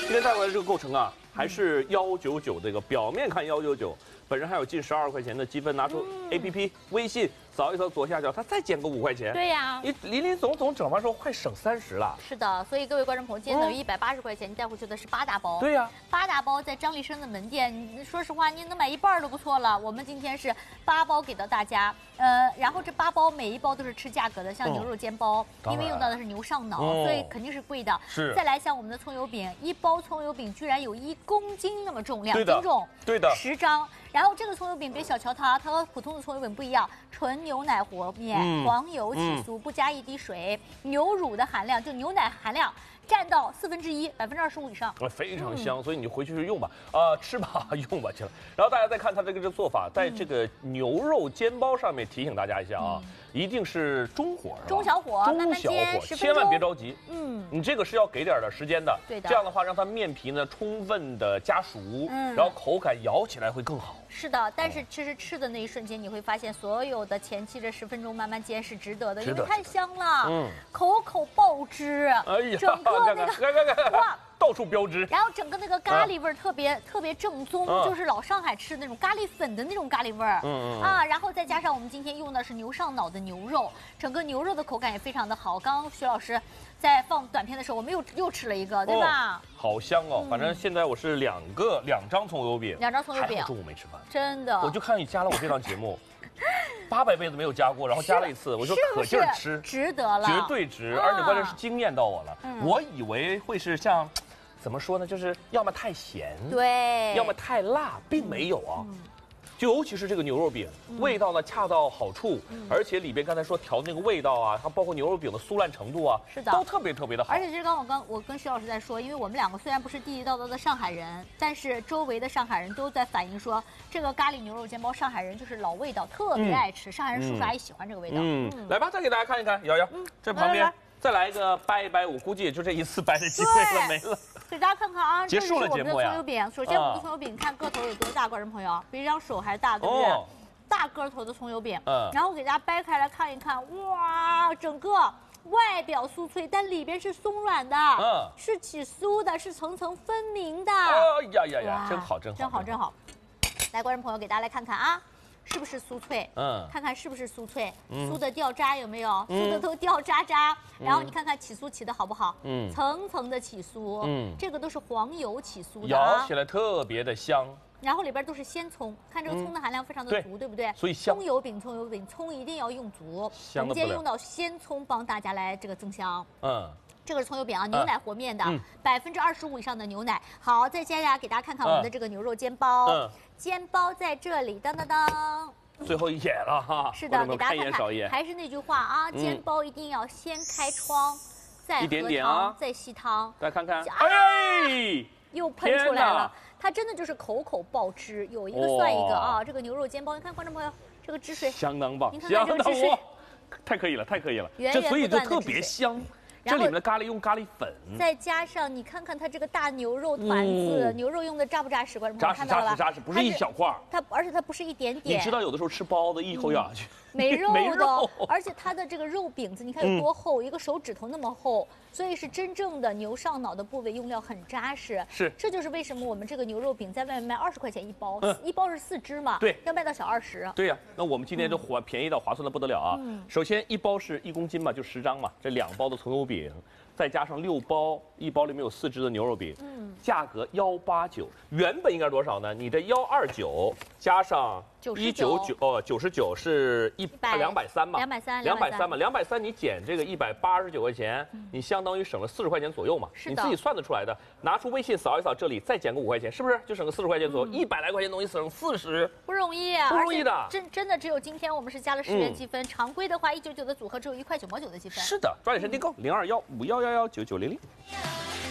今天带过来的这个构成啊，还是199这个，表面看199，本身还有近12块钱的积分，拿出 APP 微信扫一扫左下角，它再减个5块钱。 对呀， 你林林总总整完之后快省30了。 是的，所以各位观众朋友，今天等于180块钱，你带回去的是8大包。 对呀 ，8大包在张立生的门店，说实话，您能买一半都不错了。我们今天是8包给到大家，然后这8包每一包都是吃价格的，像牛肉煎包，因为用到的是牛上脑，所以肯定是贵的。 是。 再来像我们的葱油饼，一包葱油饼居然有1公斤那么重，2斤重。 对的。 10张。然后这个葱油饼别小瞧它，它和普通的葱油饼不一样，纯牛奶和面，黄油起酥，不加一滴水，牛乳的含量就牛奶含量占到1/4%，25%以上， 非常香。所以你回去就用吧，吃吧，用吧去了。然后大家再看它这个做法，在这个牛肉煎包上面提醒大家一下啊，一定是中火， 中小火，慢慢煎， 千万别着急。你这个是要给点的时间的， 对的。 这样的话让它面皮呢充分的加熟，然后口感咬起来会更好。 是的，但是其实吃的那一瞬间，你会发现所有的前期这10分钟慢慢煎是值得的，因为太香了，口口爆汁， 哎呀， 整个那个哇，到处标汁， 然后整个那个咖喱味儿特别正宗，就是老上海吃的那种咖喱粉的那种咖喱味儿，然后再加上我们今天用的是牛上脑的牛肉，整个牛肉的口感也非常的好。刚刚徐老师在放短片的时候，我们又吃了一个，对吧？ 好香哦！反正现在我是2张葱油饼 ，2张葱油饼， 中午没吃饭， 真的。 我就看你加了我这档节目，800辈子没有加过，然后加了一次，我说可劲儿吃， 值得了， 绝对值，而且关键是惊艳到我了。我以为会是像，怎么说呢，就是要么太咸， 对， 要么太辣，并没有啊。就尤其是这个牛肉饼，味道呢恰到好处，而且里边刚才说调那个味道啊，它包括牛肉饼的酥烂程度啊， 是的， 都特别的好。 而且其实我跟徐老师在说，因为我们2个虽然不是地地道道的上海人，但是周围的上海人都在反映说，这个咖喱牛肉煎包上海人就是老味道，特别爱吃，上海人叔叔阿姨喜欢这个味道。 来吧，再给大家看一看，瑶瑶，这旁边再来一个掰一掰，我估计也就这一次掰的机会了，没了。 给大家看看啊， 结束了节目呀。 这是我们的葱油饼。首先，我们的葱油饼看个头有多大，观众朋友，比这张手还大，对不对？大个头的葱油饼。然后给大家掰开来看一看，哇，整个外表酥脆，但里边是松软的，是起酥的，是层层分明的。 哎呀，真好，真好， 真好。来，观众朋友，给大家来看看啊。是不是酥脆？看看是不是酥脆，酥的掉渣有没有？酥的都掉渣渣。然后你看看起酥起的好不好？层层的起酥。这个都是黄油起酥的， 咬起来特别的香。 然后里边都是鲜葱，看这个葱的含量非常的足，对不对？ 所以香。 葱油饼，葱一定要用足。我们今天用到鲜葱，帮大家来这个增香。这个是葱油饼啊，牛奶和面的，25%以上的牛奶。好，再接下来给大家看看我们的这个牛肉煎包，煎包在这里，当当当。 最后一眼了哈。 是的，给大家看看，还是那句话啊，煎包一定要先开窗，再喝汤，再吸汤。 大家看看，哎， 又喷出来了，它真的就是口口爆汁，有一个算一个啊。这个牛肉煎包，你看观众朋友，这个汁水相当棒， 您看看这个汁水， 太可以了，太可以了， 这所以就特别香。这里面的咖喱用咖喱粉， 再加上你看看它这个大牛肉团子，牛肉用的扎不扎实？观众朋友看到了吧？ 扎实，不是一小块。 而且它不是一点点。 你知道有的时候吃包子一口咬下去没肉的，而且它的这个肉饼子，你看有多厚，一个手指头那么厚，所以是真正的牛上脑的部位，用料很扎实。 是， 这就是为什么我们这个牛肉饼在外面卖20块钱一包，一包是4只嘛， 对， 要卖到小20。 对呀，那我们今天就便宜到划算的不得了啊！首先一包是1公斤嘛，就10张嘛，这2包的葱油饼。再加上6包，一包里面有4只的牛肉饼，价格189，原本应该是多少呢？你这129加上199是230嘛，230嘛，230你减这个189块钱，你相当于省了40块钱左右嘛，你自己算得出来的。拿出微信扫一扫这里，再减个5块钱，是不是就省个40块钱左右？100来块钱东西省40， 不容易啊， 不容易的。 真的只有今天我们是加了10元积分，常规的话199的组合只有1块9毛9的积分。 是的，抓紧时间订购0215119900。